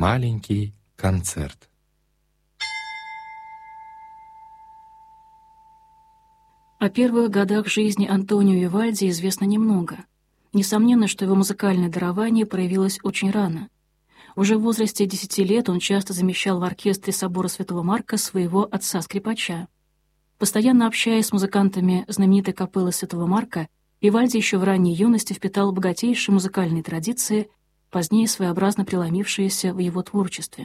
Маленький концерт. О первых годах жизни Антонио Вивальди известно немного. Несомненно, что его музыкальное дарование проявилось очень рано. Уже в возрасте 10 лет он часто замещал в оркестре собора Святого Марка своего отца-скрипача. Постоянно общаясь с музыкантами знаменитой капеллы Святого Марка, Вивальди еще в ранней юности впитал богатейшие музыкальные традиции, позднее своеобразно преломившиеся в его творчестве.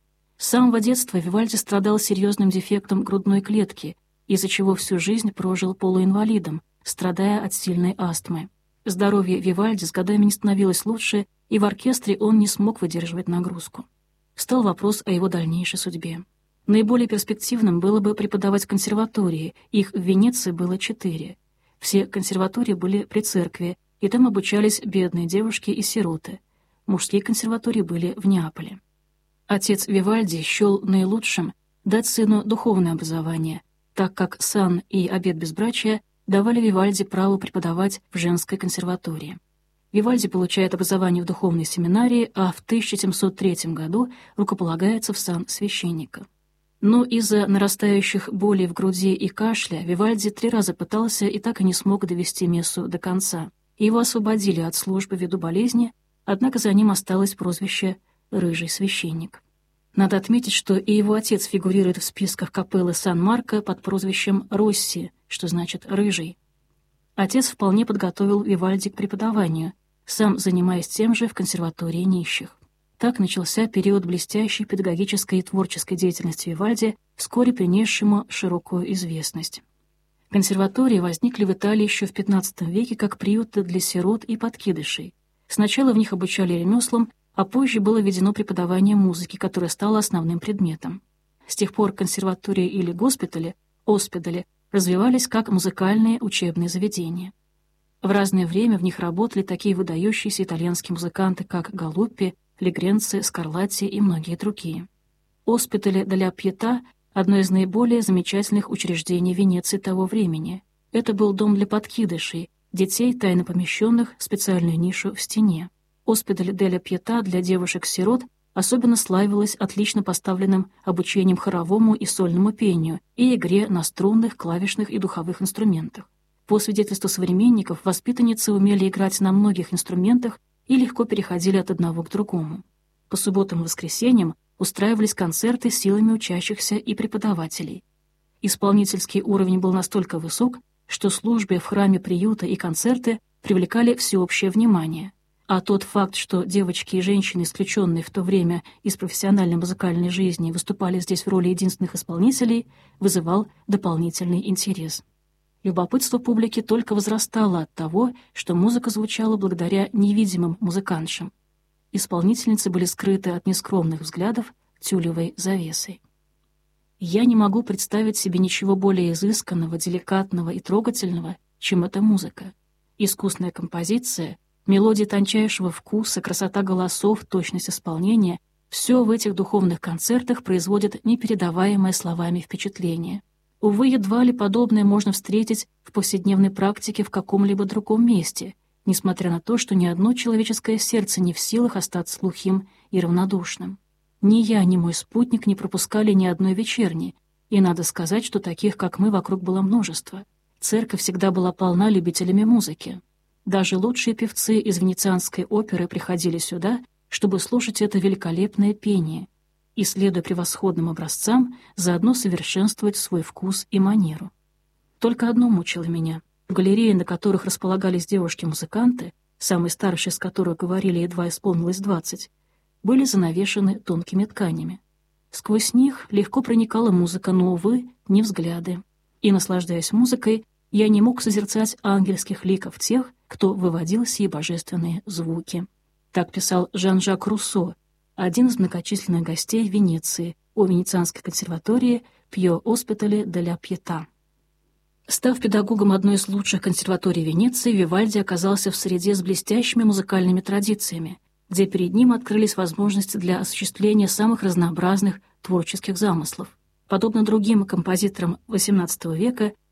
С самого детства Вивальди страдал серьезным дефектом грудной клетки, из-за чего всю жизнь прожил полуинвалидом, страдая от сильной астмы. Здоровье Вивальди с годами не становилось лучше, и в оркестре он не смог выдерживать нагрузку. Встал вопрос о его дальнейшей судьбе. Наиболее перспективным было бы преподавать в консерватории, их в Венеции было 4. Все консерватории были при церкви, и там обучались бедные девушки и сироты. Мужские консерватории были в Неаполе. Отец Вивальди счел наилучшим дать сыну духовное образование, так как сан и обет безбрачия давали Вивальди право преподавать в женской консерватории. Вивальди получает образование в духовной семинарии, а в 1703 году рукополагается в сан священника. Но из-за нарастающих болей в груди и кашля Вивальди 3 раза пытался и так и не смог довести мессу до конца. Его освободили от службы ввиду болезни, однако за ним осталось прозвище «рыжий священник». Надо отметить, что и его отец фигурирует в списках капеллы Сан-Марко под прозвищем Росси, что значит «рыжий». Отец вполне подготовил Вивальди к преподаванию, сам занимаясь тем же в консерватории нищих. Так начался период блестящей педагогической и творческой деятельности Вивальди, вскоре принесшему широкую известность. Консерватории возникли в Италии еще в XV веке как приюты для сирот и подкидышей. Сначала в них обучали ремеслам, а позже было введено преподавание музыки, которое стало основным предметом. С тех пор консерватории или госпитали, оспедали, развивались как музыкальные учебные заведения. В разное время в них работали такие выдающиеся итальянские музыканты, как Галуппи, Легренци, Скарлатти и многие другие. Оспедали деля Пьета — одно из наиболее замечательных учреждений Венеции того времени. Это был дом для подкидышей, детей, тайно помещенных в специальную нишу в стене. Оспедаль деля Пьета для девушек-сирот особенно славилась отлично поставленным обучением хоровому и сольному пению и игре на струнных, клавишных и духовых инструментах. По свидетельству современников, воспитанницы умели играть на многих инструментах и легко переходили от одного к другому. По субботам и воскресеньям устраивались концерты с силами учащихся и преподавателей. Исполнительский уровень был настолько высок, что службы в храме приюта и концерты привлекали всеобщее внимание. А тот факт, что девочки и женщины, исключенные в то время из профессиональной музыкальной жизни, выступали здесь в роли единственных исполнителей, вызывал дополнительный интерес. Любопытство публики только возрастало от того, что музыка звучала благодаря невидимым музыкантшам. Исполнительницы были скрыты от нескромных взглядов тюлевой завесой. Я не могу представить себе ничего более изысканного, деликатного и трогательного, чем эта музыка. Искусная композиция, мелодии тончайшего вкуса, красота голосов, точность исполнения — все в этих духовных концертах производит непередаваемое словами впечатление. Увы, едва ли подобное можно встретить в повседневной практике в каком-либо другом месте, несмотря на то, что ни одно человеческое сердце не в силах остаться глухим и равнодушным. Ни я, ни мой спутник не пропускали ни одной вечерни, и надо сказать, что таких, как мы, вокруг было множество. Церковь всегда была полна любителями музыки. Даже лучшие певцы из венецианской оперы приходили сюда, чтобы слушать это великолепное пение и, следуя превосходным образцам, заодно совершенствовать свой вкус и манеру. Только одно мучило меня. В галерее, на которых располагались девушки-музыканты, самые старшие из которых говорили, едва исполнилось 20, были занавешены тонкими тканями. Сквозь них легко проникала музыка, но, увы, не взгляды. И, наслаждаясь музыкой, я не мог созерцать ангельских ликов тех, кто выводил сии божественные звуки. Так писал Жан-Жак Руссо, один из многочисленных гостей Венеции, о Венецианской консерватории Пьо Оспедале деля Пьета. Став педагогом одной из лучших консерваторий Венеции, Вивальди оказался в среде с блестящими музыкальными традициями, где перед ним открылись возможности для осуществления самых разнообразных творческих замыслов. Подобно другим композиторам XVIII века,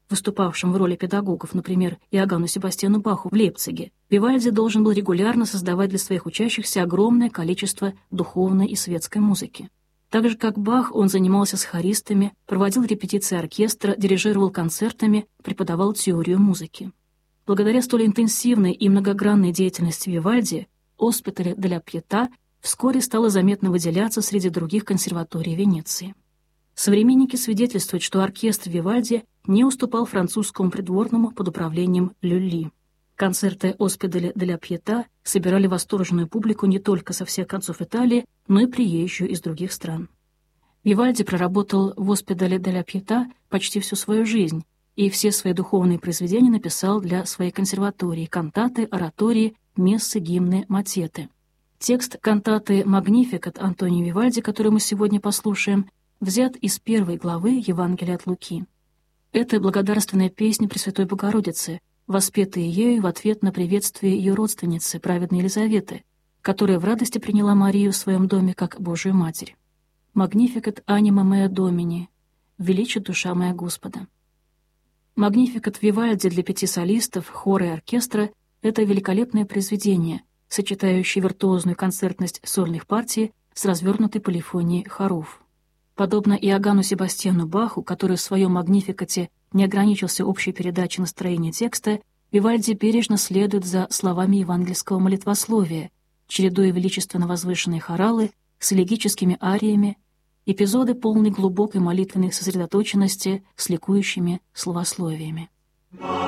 выступавшим в роли педагогов, например, Иоганну Себастьяну Баху в Лейпциге, Вивальди должен был регулярно создавать для своих учащихся огромное количество духовной и светской музыки. Так же, как Бах, он занимался с хористами, проводил репетиции оркестра, дирижировал концертами, преподавал теорию музыки. Благодаря столь интенсивной и многогранной деятельности Вивальди, Оспитале делла Пьетà вскоре стало заметно выделяться среди других консерваторий Венеции. Современники свидетельствуют, что оркестр Вивальди не уступал французскому придворному под управлением Люлли. Концерты Оспитале делла Пьетà собирали восторженную публику не только со всех концов Италии, но и приезжую из других стран. Вивальди проработал в Оспитале делла Пьетà почти всю свою жизнь и все свои духовные произведения написал для своей консерватории: кантаты, оратории, мессы, гимны, матеты. Текст кантаты «Магнификат» Антонио Вивальди, который мы сегодня послушаем, взят из 1 главы Евангелия от Луки. Это благодарственная песня Пресвятой Богородицы, воспетая ею в ответ на приветствие ее родственницы, праведной Елизаветы, которая в радости приняла Марию в своем доме как Божию Матерь. «Магнификат анима моя Домини» — «Величит душа моя Господа». «Магнификат» Вивальди для 5 солистов, хора и оркестра — это великолепное произведение, сочетающее виртуозную концертность сольных партий с развернутой полифонией хоров. Подобно Иоганну Себастьяну Баху, который в своем «Магнификате» не ограничился общей передачей настроения текста, Вивальди бережно следует за словами евангельского молитвословия, чередуя величественно возвышенные хоралы с элегическими ариями, эпизоды, полные глубокой молитвенной сосредоточенности с ликующими словословиями.